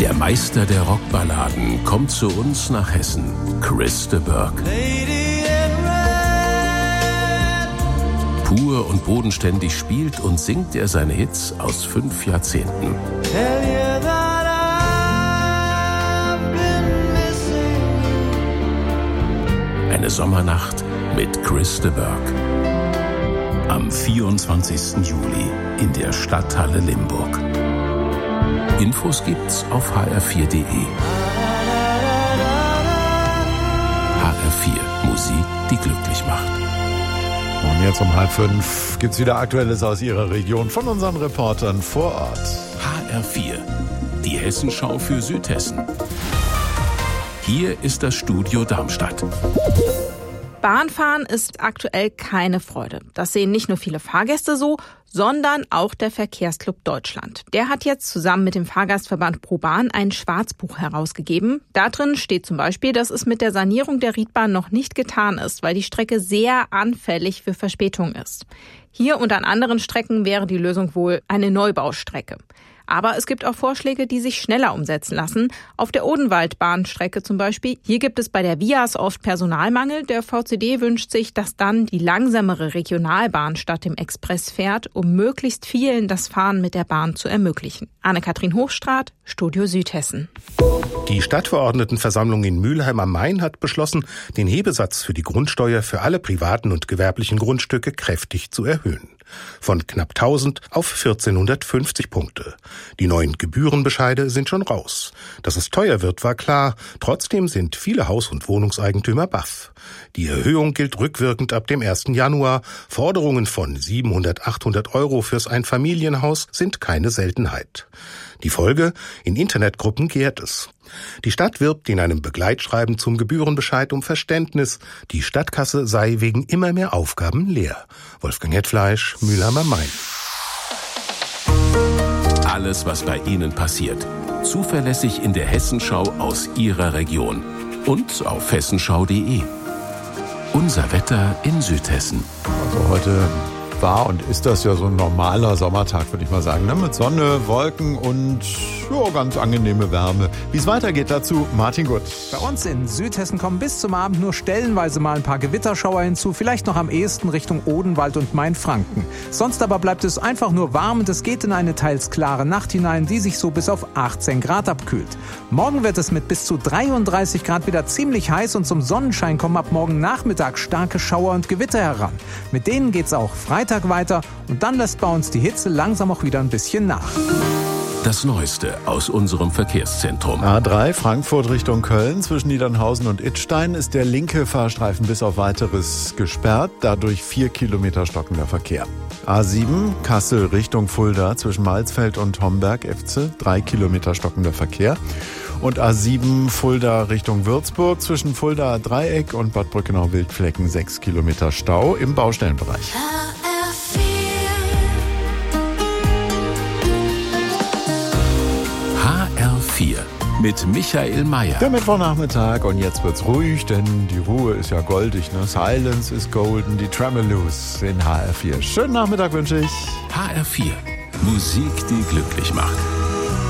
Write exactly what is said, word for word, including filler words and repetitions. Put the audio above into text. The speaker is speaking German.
Der Meister der Rockballaden kommt zu uns nach Hessen, Chris de Burgh. Pur und bodenständig spielt und singt er seine Hits aus fünf Jahrzehnten. Eine Sommernacht mit Chris de Burgh. Am vierundzwanzigsten Juli in der Stadthalle Limburg. Infos gibt's auf h r vier punkt d e. H R vier, Musik, die glücklich macht. Und jetzt um halb fünf gibt's wieder Aktuelles aus Ihrer Region von unseren Reportern vor Ort. H R vier, die Hessenschau für Südhessen. Hier ist das Studio Darmstadt. Bahnfahren ist aktuell keine Freude. Das sehen nicht nur viele Fahrgäste so, sondern auch der Verkehrsclub Deutschland. Der hat jetzt zusammen mit dem Fahrgastverband ProBahn ein Schwarzbuch herausgegeben. Da drin steht zum Beispiel, dass es mit der Sanierung der Riedbahn noch nicht getan ist, weil die Strecke sehr anfällig für Verspätung ist. Hier und an anderen Strecken wäre die Lösung wohl eine Neubaustrecke. Aber es gibt auch Vorschläge, die sich schneller umsetzen lassen. Auf der Odenwaldbahnstrecke zum Beispiel. Hier gibt es bei der Vias oft Personalmangel. Der V C D wünscht sich, dass dann die langsamere Regionalbahn statt dem Express fährt, um möglichst vielen das Fahren mit der Bahn zu ermöglichen. Anne-Kathrin Hochstraat, Studio Südhessen. Die Stadtverordnetenversammlung in Mülheim am Main hat beschlossen, den Hebesatz für die Grundsteuer für alle privaten und gewerblichen Grundstücke kräftig zu erhöhen. Von knapp tausend auf vierzehnhundertfünfzig Punkte. Die neuen Gebührenbescheide sind schon raus. Dass es teuer wird, war klar. Trotzdem sind viele Haus- und Wohnungseigentümer baff. Die Erhöhung gilt rückwirkend ab dem ersten Januar. Forderungen von siebenhundert, achthundert Euro fürs Einfamilienhaus sind keine Seltenheit. Die Folge? In Internetgruppen gärt es. Die Stadt wirbt in einem Begleitschreiben zum Gebührenbescheid um Verständnis. Die Stadtkasse sei wegen immer mehr Aufgaben leer. Wolfgang Hetfleisch, Mülheim am Main. Alles, was bei Ihnen passiert. Zuverlässig in der Hessenschau aus Ihrer Region. Und auf hessenschau punkt d e. Unser Wetter in Südhessen. Also heute war und ist das ja so ein normaler Sommertag, würde ich mal sagen, ne? Mit Sonne, Wolken und ja, ganz angenehme Wärme. Wie es weitergeht dazu, Martin Gutt. Bei uns in Südhessen kommen bis zum Abend nur stellenweise mal ein paar Gewitterschauer hinzu, vielleicht noch am ehesten Richtung Odenwald und Mainfranken. Sonst aber bleibt es einfach nur warm und es geht in eine teils klare Nacht hinein, die sich so bis auf achtzehn Grad abkühlt. Morgen wird es mit bis zu dreiunddreißig Grad wieder ziemlich heiß und zum Sonnenschein kommen ab morgen Nachmittag starke Schauer und Gewitter heran. Mit denen geht's auch Freitag weiter und dann lässt bei uns die Hitze langsam auch wieder ein bisschen nach. Das Neueste aus unserem Verkehrszentrum. A drei Frankfurt Richtung Köln. Zwischen Niedernhausen und Idstein ist der linke Fahrstreifen bis auf Weiteres gesperrt. Dadurch vier Kilometer stockender Verkehr. A sieben Kassel Richtung Fulda zwischen Malsfeld und Homberg-Efze. Drei Kilometer stockender Verkehr. Und A sieben Fulda Richtung Würzburg zwischen Fulda Dreieck und Bad Brückenau-Wildflecken. Sechs Kilometer Stau im Baustellenbereich. H R vier mit Michael Mayer. Der Mittwochnachmittag und jetzt wird's ruhig, denn die Ruhe ist ja goldig, ne? Silence is golden, die Tremeloos in H R vier. Schönen Nachmittag wünsche ich. H R vier, Musik, die glücklich macht.